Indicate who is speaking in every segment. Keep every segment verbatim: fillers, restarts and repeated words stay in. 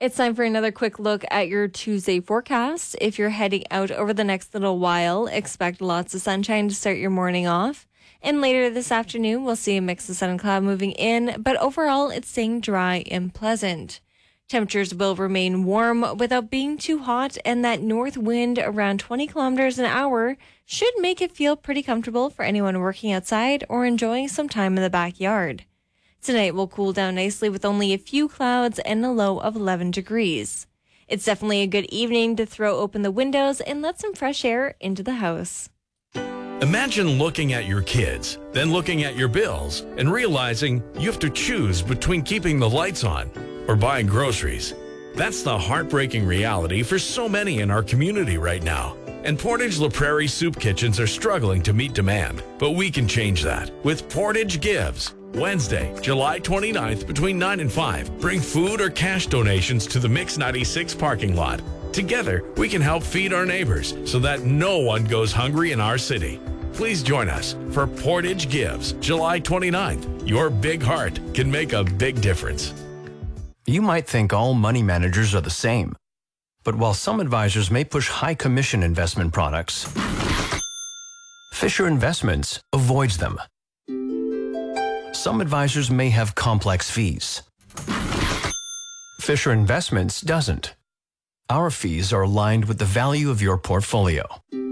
Speaker 1: It's time for another quick look at your Tuesday forecast. If you're heading out over the next little while, expect lots of sunshine to start your morning off. And later this afternoon, we'll see a mix of sun and cloud moving in, but overall, it's staying dry and pleasant. Temperatures will remain warm without being too hot, and that north wind around twenty kilometers an hour should make it feel pretty comfortable for anyone working outside or enjoying some time in the backyard. Tonight will cool down nicely with only a few clouds and a low of eleven degrees. It's definitely a good evening to throw open the windows and let some fresh air into the house.
Speaker 2: Imagine looking at your kids, then looking at your bills, and realizing you have to choose between keeping the lights on or buying groceries. That's the heartbreaking reality for so many in our community right now. And Portage La Prairie soup kitchens are struggling to meet demand, but we can change that with Portage Gives. Wednesday, July twenty-ninth, between nine and five, bring food or cash donations to the Mix ninety-six parking lot. Together, we can help feed our neighbors so that no one goes hungry in our city. Please join us for Portage Gives, July twenty-ninth. Your big heart can make a big difference.
Speaker 3: You might think all money managers are the same, but while some advisors may push high commission investment products, Fisher Investments avoids them. Some advisors may have complex fees. Fisher Investments doesn't. Our fees are aligned with the value of your portfolio.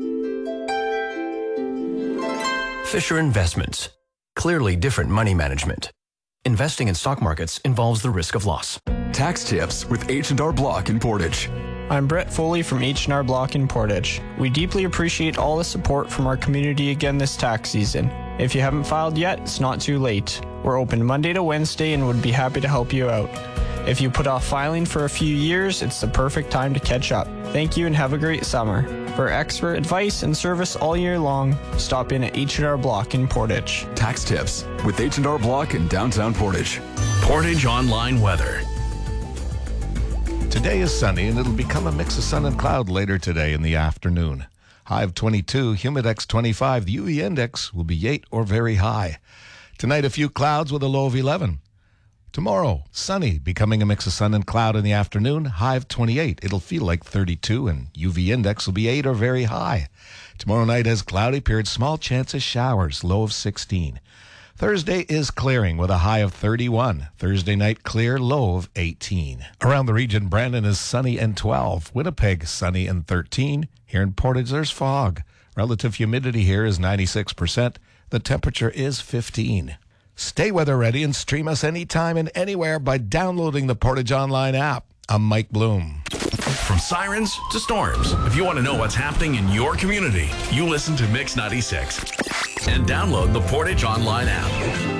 Speaker 3: Fisher Investments. Clearly different money management. Investing in stock markets involves the risk of loss.
Speaker 4: Tax tips with H and R Block in Portage.
Speaker 5: I'm Brett Foley from H and R Block in Portage. We deeply appreciate all the support from our community again this tax season. If you haven't filed yet, it's not too late. We're open Monday to Wednesday and would be happy to help you out. If you put off filing for a few years, it's the perfect time to catch up. Thank you and have a great summer. For expert advice and service all year long, stop in at H and R Block in Portage.
Speaker 4: Tax tips with H and R Block in downtown Portage.
Speaker 2: Portage Online Weather.
Speaker 6: Today is sunny and it'll become a mix of sun and cloud later today in the afternoon. High of twenty-two, humidex twenty-five. The U V index will be eight or very high. Tonight, a few clouds with a low of eleven. Tomorrow, sunny, becoming a mix of sun and cloud in the afternoon. High of twenty-eight. It'll feel like thirty-two, and U V index will be eight or very high. Tomorrow night has cloudy period, small chance of showers, low of sixteen. Thursday is clearing with a high of thirty-one. Thursday night clear, low of eighteen. Around the region, Brandon is sunny and twelve. Winnipeg, sunny and thirteen. Here in Portage, there's fog. Relative humidity here is ninety-six percent. The temperature is fifteen. Stay weather ready and stream us anytime and anywhere by downloading the Portage Online app. I'm Mike Bloom.
Speaker 2: From sirens to storms, if you want to know what's happening in your community, you listen to Mix ninety-six and download the Portage Online app.